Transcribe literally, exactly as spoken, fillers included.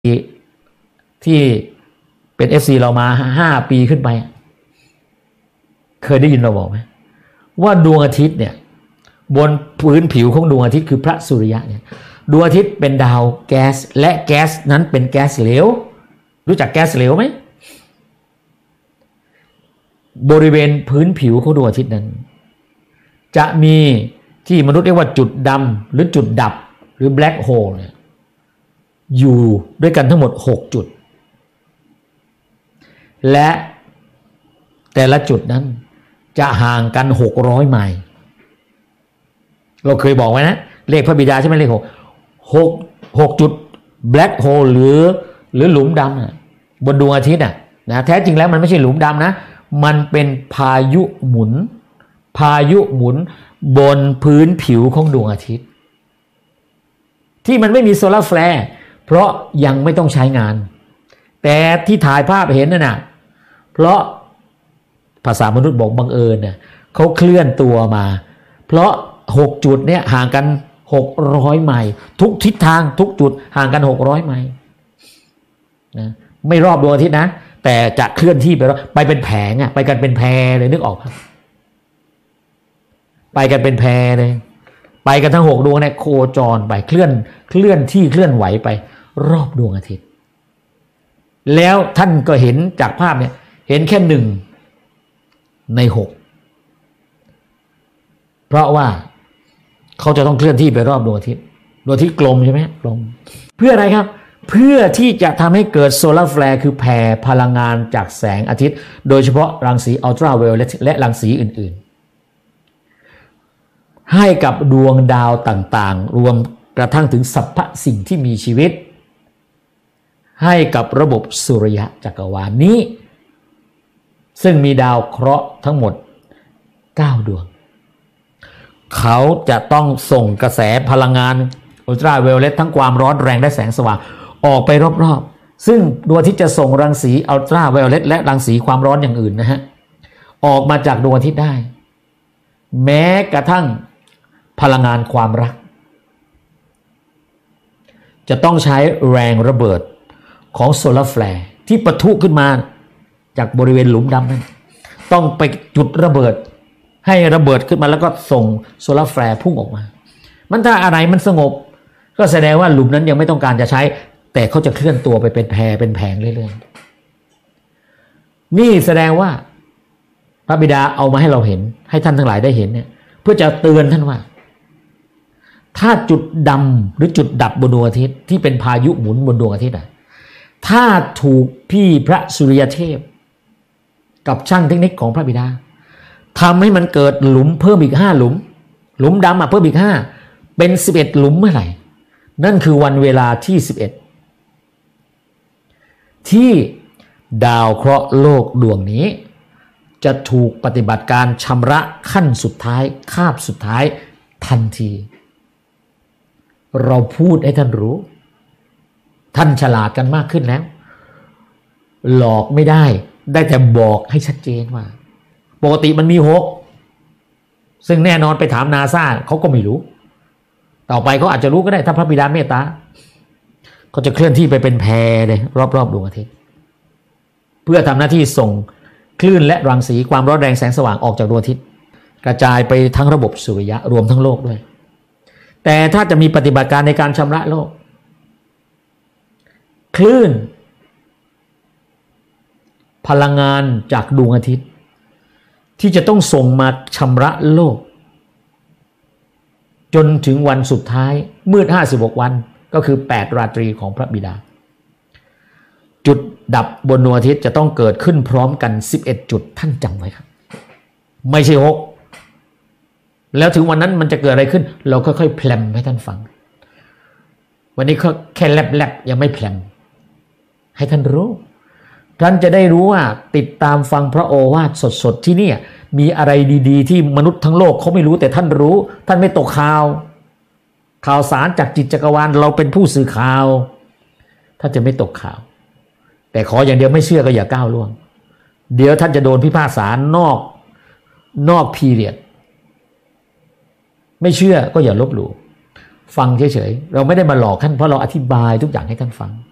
ที่เป็น เอฟ ซี เรามาห้าปีขึ้นไปเคยได้ยินเราบอกไหมว่าดวงอาทิตย์เนี่ยบนพื้นผิวของดวงอาทิตย์คือพระสุริยะเนี่ยดวงอาทิตย์เป็นดาวแก๊สและแก๊สนั้นเป็นแก๊สเหลวรู้จักแก๊สเหลวไหมบริเวณพื้นผิวของดวงอาทิตย์นั้นจะมีที่มนุษย์เรียกว่าจุดดำหรือจุดดับหรือแบล็คโฮลเนี่ยอยู่ด้วยกันทั้งหมดหกจุดและแต่ละจุดนั้นจะห่างกันหกร้อยไมล์เราเคยบอกไว้นะเลขพระบิดาใช่ไหมเลขหกหกหกจุดแบล็คโฮลหรือหรือหลุมดำนะบนดวงอาทิตย์น่ะนะแท้จริงแล้วมันไม่ใช่หลุมดำนะมันเป็นพายุหมุนพายุหมุนบนพื้นผิวของดวงอาทิตย์ที่มันไม่มีโซลาร์แฟลร์เพราะยังไม่ต้องใช้งานแต่ที่ถ่ายภาพเห็นน่ะนะเพราะภาษามนุษย์บอกบังเอิญเนี่ยเขาเคลื่อนตัวมาเพราะหกจุดเนี่ยห่างกันหกร้อยไมล์ทุกทิศทางทุกจุดห่างกันหกร้อยไมล์นะไม่รอบดวงอาทิตย์นะแต่จะเคลื่อนที่ไปไปเป็นแผงอ่ะไปกันเป็นแพรเลยนึกออกป่ะไปกันเป็นแพรเลยไปกันทั้งหกดวงเนี่ยโคจรไปเคลื่อนเคลื่อนที่เคลื่อนไหวไปรอบดวงอาทิตย์แล้วท่านก็เห็นจากภาพเนี่ยเห็นแค่หนึ่งในหกเพราะว่าเขาจะต้องเคลื่อนที่ไปรอบดวงอาทิตย์ดวงอาทิตย์กลมใช่ไหมกลมเพื่ออะไรครับเพื่อที่จะทำให้เกิดโซลาร์แฟลร์คือแผ่พลังงานจากแสงอาทิตย์โดยเฉพาะรังสีอัลตราไวโอเลตและรังสีอื่นๆให้กับดวงดาวต่างๆรวมกระทั่งถึงสรรพสิ่งที่มีชีวิตให้กับระบบสุริยะจักรวาล นี้ซึ่งมีดาวเคราะห์ทั้งหมดเก้าดวงเขาจะต้องส่งกระแสพลังงานอัลตราไวโอเลตทั้งความร้อนแรงและแสงสว่างออกไปรอบๆซึ่งดวงอาทิตย์จะส่งรังสีอัลตราไวโอเลตและรังสีความร้อนอย่างอื่นนะฮะออกมาจากดวงอาทิตย์ได้แม้กระทั่งพลังงานความรักจะต้องใช้แรงระเบิดของโซลาร์แฟลร์ที่ปะทุขึ้นมาจากบริเวณหลุมดำนั้นต้องไปจุดระเบิดให้ระเบิดขึ้นมาแล้วก็ส่งโซลาร์แฟลร์พุ่งออกมามันถ้าอะไรมันสงบก็แสดงว่าหลุมนั้นยังไม่ต้องการจะใช้แต่เขาจะเคลื่อนตัวไปเป็นแพรเป็นแผงเรื่อยๆนี่แสดงว่าพระบิดาเอามาให้เราเห็นให้ท่านทั้งหลายได้เห็นเนี่ยเพื่อจะเตือนท่านว่าถ้าจุดดำหรือจุดดับบนดวงอาทิตย์ที่เป็นพายุหมุนบนดวงอาทิตย์อ่ะถ้าถูกพี่พระสุริยเทพกับช่างเทคนิคของพระบิดาทำให้มันเกิดหลุมเพิ่มอีกห้าหลุมหลุมดำอ่ะเพิ่มอีกห้าเป็นสิบเอ็ดหลุมเมื่อไหร่นั่นคือวันเวลาที่สิบเอ็ดที่ดาวเคราะห์โลกดวงนี้จะถูกปฏิบัติการชำระขั้นสุดท้ายคาบสุดท้ายทันทีเราพูดให้ท่านรู้ท่านฉลาดกันมากขึ้นแล้วหลอกไม่ได้ได้แต่บอกให้ชัดเจนว่าปกติมันมีหกซึ่งแน่นอนไปถามนาซาเขาก็ไม่รู้ต่อไปเขาอาจจะรู้ก็ได้ถ้าพระบิดาเมตตาเขาจะเคลื่อนที่ไปเป็นแพรเลยรอบๆดวงอาทิตย์เพื่อทำหน้าที่ส่งคลื่นและรังสีความร้อนแรงแสงสว่างออกจากดวงอาทิตย์กระจายไปทั้งระบบสุริยะรวมทั้งโลกด้วยแต่ถ้าจะมีปฏิบัติการในการชำระโลกคลื่นพลังงานจากดวงอาทิตย์ที่จะต้องส่งมาชำระโลกจนถึงวันสุดท้ายมืดห้าสิบหกวันก็คือแปดราตรีของพระบิดาจุดดับบนดวงอาทิตย์จะต้องเกิดขึ้นพร้อมกันสิบเอ็ดจุดท่านจำไว้ครับไม่ใช่หกแล้วถึงวันนั้นมันจะเกิดอะไรขึ้นเราค่อยๆแพลมให้ท่านฟังวันนี้แค่แลบๆยังไม่แพลมให้ท่านรู้ท่านจะได้รู้ว่าติดตามฟังพระโอวาทสดๆที่นี่มีอะไรดีๆที่มนุษย์ทั้งโลกเขาไม่รู้แต่ท่านรู้ท่านไม่ตกข่าวข่าวสารจากจิตจักรวาลเราเป็นผู้สื่อข่าวท่านจะไม่ตกข่าวแต่ขออย่างเดียวไม่เชื่อก็อย่าก้าวล่วงเดี๋ยวท่านจะโดนพิพากษานอกนอกพีเรียดไม่เชื่อก็อย่าลบหลู่ฟังเฉยๆเราไม่ได้มาหลอกท่านเพราะเราอธิบายทุกอย่างให้ท่านฟัง